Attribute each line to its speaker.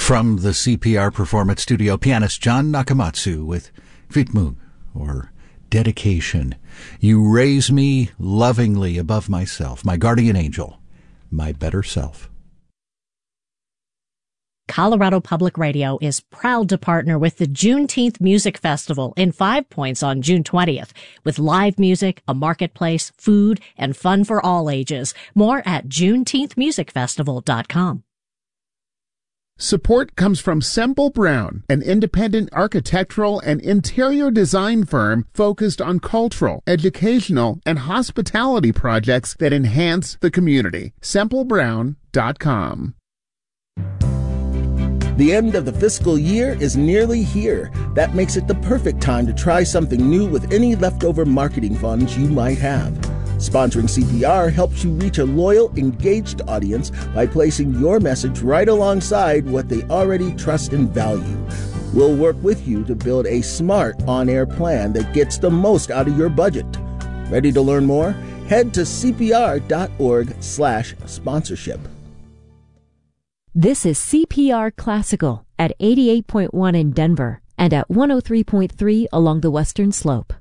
Speaker 1: From the CPR Performance Studio, pianist John Nakamatsu with Vitmug, or Dedication. You raise me lovingly above myself, my guardian angel, my better self.
Speaker 2: Colorado Public Radio is proud to partner with the Juneteenth Music Festival in 5 Points on June 20th with live music, a marketplace, food, and fun for all ages. More at JuneteenthMusicFestival.com.
Speaker 3: Support comes from Semple Brown, an independent architectural and interior design firm focused on cultural, educational, and hospitality projects that enhance the community. SempleBrown.com.
Speaker 4: The end of the fiscal year is nearly here. That makes it the perfect time to try something new with any leftover marketing funds you might have. Sponsoring CPR helps you reach a loyal, engaged audience by placing your message right alongside what they already trust and value. We'll work with you to build a smart on-air plan that gets the most out of your budget. Ready to learn more? Head to cpr.org/sponsorship.
Speaker 5: This is CPR Classical at 88.1 in Denver and at 103.3 along the Western Slope.